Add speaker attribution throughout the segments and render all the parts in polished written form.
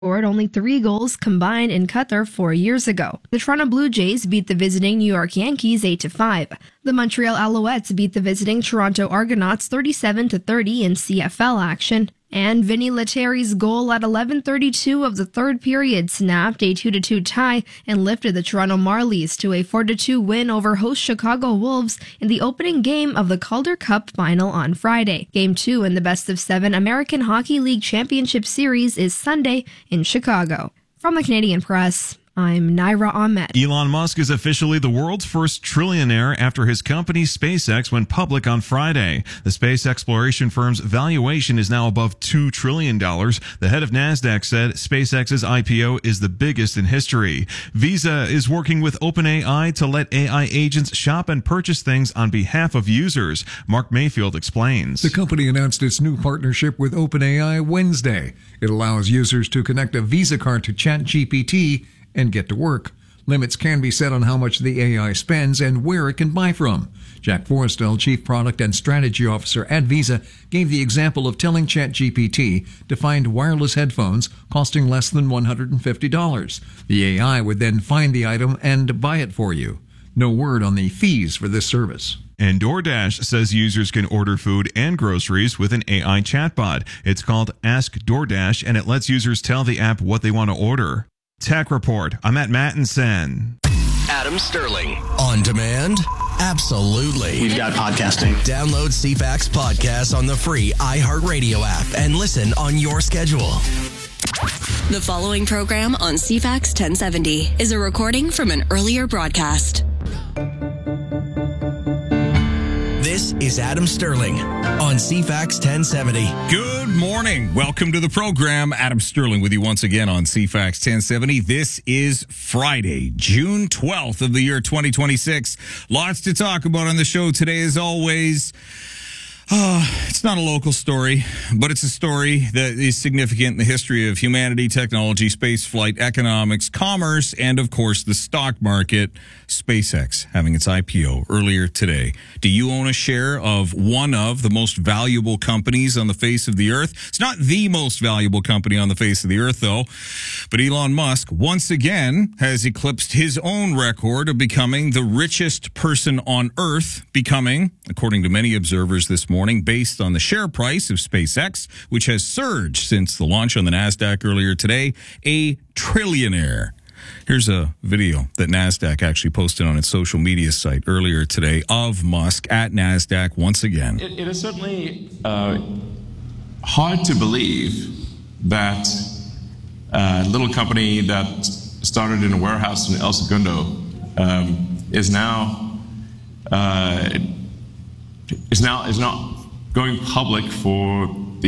Speaker 1: scored only 3 goals combined in Qatar 4 years ago. The Toronto Blue Jays beat the visiting New York Yankees 8-5. The Montreal Alouettes beat the visiting Toronto Argonauts 37-30 in CFL action. And Vinny Lettieri's goal at 11:32 of the third period snapped a 2-2 tie and lifted the Toronto Marlies to a 4-2 win over host Chicago Wolves in the opening game of the Calder Cup final on Friday. Game 2 in the best-of-7 American Hockey League Championship Series is Sunday in Chicago. From the Canadian Press, I'm Naira Ahmed.
Speaker 2: Elon Musk is officially the world's first trillionaire after his company SpaceX went public on Friday. The space exploration firm's valuation is now above $2 trillion. The head of NASDAQ said SpaceX's IPO is the biggest in history. Visa is working with OpenAI to let AI agents shop and purchase things on behalf of users. Mark Mayfield explains.
Speaker 3: The company announced its new partnership with OpenAI Wednesday. It allows users to connect a Visa card to ChatGPT and get to work. Limits can be set on how much the AI spends and where it can buy from. Jack Forrestal, Chief Product and Strategy Officer at Visa, gave the example of telling ChatGPT to find wireless headphones costing less than $150. The AI would then find the item and buy it for you. No word on the fees for this service.
Speaker 2: And DoorDash says users can order food and groceries with an AI chatbot. It's called Ask DoorDash, and it lets users tell the app what they want to order. Tech Report. I'm at Mattinson.
Speaker 4: Adam Sterling. On demand? Absolutely.
Speaker 5: We've got podcasting.
Speaker 4: Download CFAX Podcast on the free iHeartRadio app and listen on your schedule.
Speaker 6: The following program on CFAX 1070 is a recording from an earlier broadcast.
Speaker 4: This is Adam Sterling on CFAX 1070.
Speaker 7: Good morning. Welcome to the program. Adam Sterling with you once again on CFAX 1070. This is Friday, June 12th of the year 2026. Lots to talk about on the show today, as always. It's not a local story, but it's a story that is significant in the history of humanity, technology, space flight, economics, commerce, and, of course, the stock market. SpaceX having its IPO earlier today. Do you own a share of one of the most valuable companies on the face of the earth? It's not the most valuable company on the face of the earth, though. But Elon Musk, once again, has eclipsed his own record of becoming the richest person on earth, becoming, according to many observers this morning, based on the share price of SpaceX, which has surged since the launch on the NASDAQ earlier today, a trillionaire. Here's a video that NASDAQ actually posted on its social media site earlier today of Musk at NASDAQ once again.
Speaker 8: It is certainly hard to believe that a little company that started in a warehouse in El Segundo is now going public for with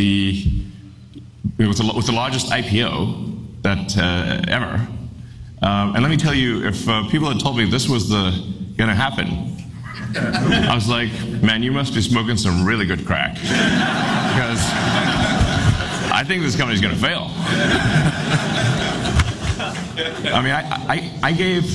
Speaker 8: the largest IPO that ever. And let me tell you, if people had told me this was going to happen, I was like, man, you must be smoking some really good crack, because I think this company's going to fail. I mean, I gave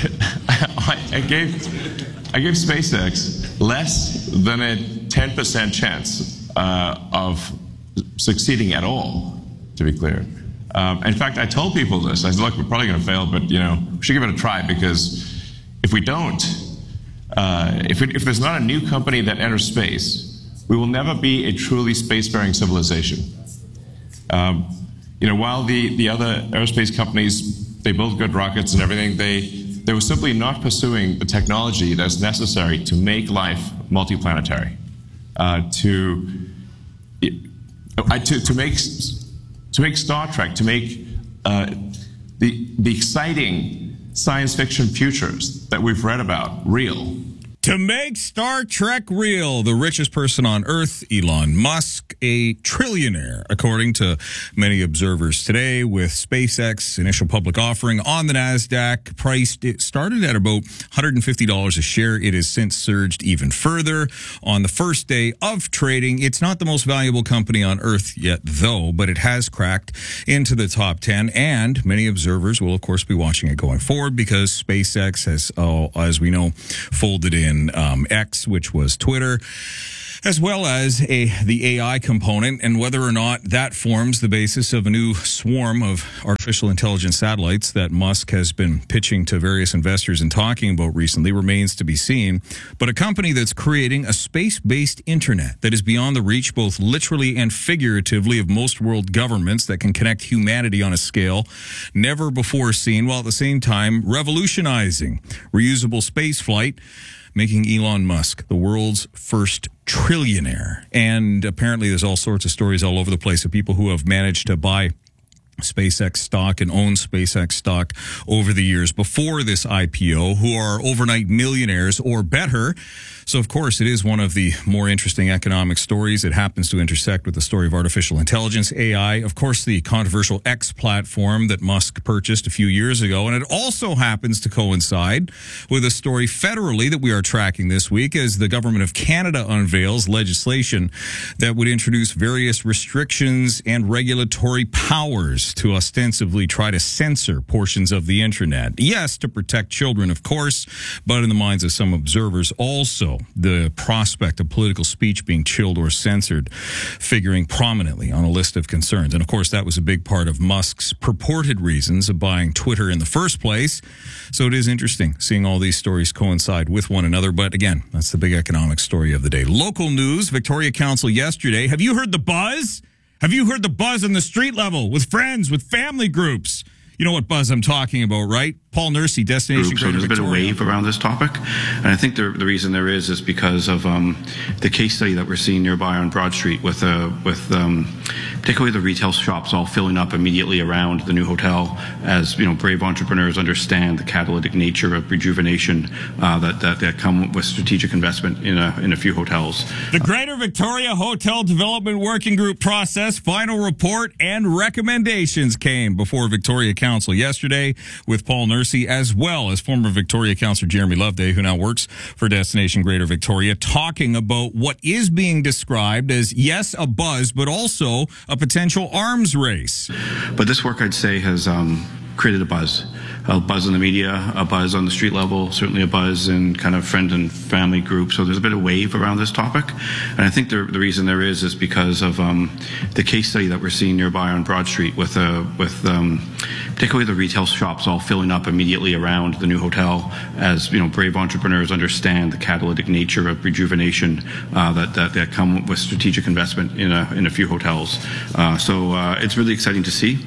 Speaker 8: SpaceX less than a 10% chance of succeeding at all, to be clear. In fact, I told people this. I said, look, we're probably going to fail, but, we should give it a try, because if we don't, if there's not a new company that enters space, we will never be a truly spacefaring civilization. While the other aerospace companies, they build good rockets and everything, they were simply not pursuing the technology that's necessary to make life multiplanetary, to make Star Trek, to make the exciting science fiction futures that we've read about real.
Speaker 7: To make Star Trek real, the richest person on Earth, Elon Musk, a trillionaire, according to many observers today, with SpaceX initial public offering on the NASDAQ. Priced, it started at about $150 a share. It has since surged even further on the first day of trading. It's not the most valuable company on Earth yet, though, but it has cracked into the top 10, and many observers will, of course, be watching it going forward, because SpaceX has, as we know, folded in X, which was Twitter, as well as the AI component, and whether or not that forms the basis of a new swarm of artificial intelligence satellites that Musk has been pitching to various investors and talking about recently remains to be seen. But a company that's creating a space-based internet that is beyond the reach, both literally and figuratively, of most world governments, that can connect humanity on a scale never before seen, while at the same time revolutionizing reusable space flight, making Elon Musk the world's first trillionaire. And apparently there's all sorts of stories all over the place of people who have managed to buy SpaceX stock and own SpaceX stock over the years before this IPO, who are overnight millionaires or better. So, of course, it is one of the more interesting economic stories. It happens to intersect with the story of artificial intelligence, AI, of course, the controversial X platform that Musk purchased a few years ago. And it also happens to coincide with a story federally that we are tracking this week as the government of Canada unveils legislation that would introduce various restrictions and regulatory powers to ostensibly try to censor portions of the internet. Yes, to protect children, of course, but in the minds of some observers also, the prospect of political speech being chilled or censored figuring prominently on a list of concerns. And of course, that was a big part of Musk's purported reasons of buying Twitter in the first place. So it is interesting seeing all these stories coincide with one another. But again, that's the big economic story of the day. Local news, Victoria Council yesterday. Have you heard the buzz? Have you heard the buzz on the street level with friends, with family groups? You know what buzz I'm talking about, right? Paul Nursey, Destination Greater
Speaker 5: Victoria. So there's a bit of wave around this topic. And I think the reason there is because of the case study that we're seeing nearby on Broad Street with particularly the retail shops all filling up immediately around the new hotel as, brave entrepreneurs understand the catalytic nature of rejuvenation that come with strategic investment in a few hotels.
Speaker 7: The Greater Victoria Hotel Development Working Group process, final report and recommendations came before Victoria Council yesterday with Paul Nursey, as well as former Victoria Councillor Jeremy Loveday, who now works for Destination Greater Victoria, talking about what is being described as, yes, a buzz, but also a potential arms race.
Speaker 5: But this work, I'd say, has created a buzz in the media, a buzz on the street level, certainly a buzz in kind of friend and family groups. So there's a bit of wave around this topic. And I think the reason there is because of the case study that we're seeing nearby on Broad Street with particularly the retail shops all filling up immediately around the new hotel as, brave entrepreneurs understand the catalytic nature of rejuvenation that come with strategic investment in a few hotels. So it's really exciting to see.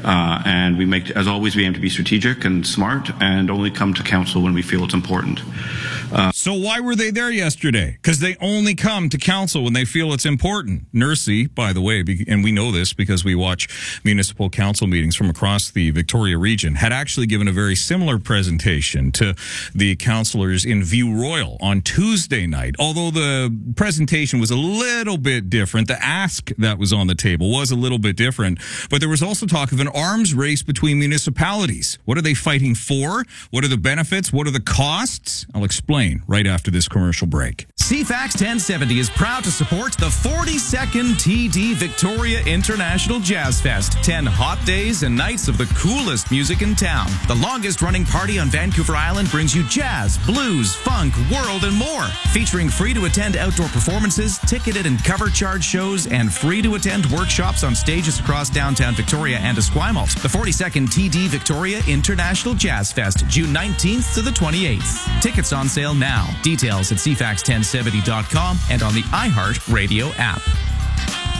Speaker 5: And as always, we aim to be strategic and smart and only come to council when we feel it's important.
Speaker 7: So why were they there yesterday? Because they only come to council when they feel it's important. Nursey, by the way, and we know this because we watch municipal council meetings from across the Victoria region, had actually given a very similar presentation to the councillors in View Royal on Tuesday night. Although the presentation was a little bit different, the ask that was on the table was a little bit different, but there was also talk of an arms race between municipalities. What are they fighting for? What are the benefits? What are the costs? I'll explain right after this commercial break.
Speaker 9: CFAX 1070 is proud to support the 42nd TD Victoria International Jazz Fest. 10 hot days and nights of the coolest music in town. The longest running party on Vancouver Island brings you jazz, blues, funk, world, and more. Featuring free to attend outdoor performances, ticketed and cover charge shows, and free to attend workshops on stages across downtown Victoria and Esquimalt. The 42nd TD Victoria International Jazz Fest, June 19th to the 28th. Tickets on sale now. Details at cfax1070.com and on the iHeart Radio app.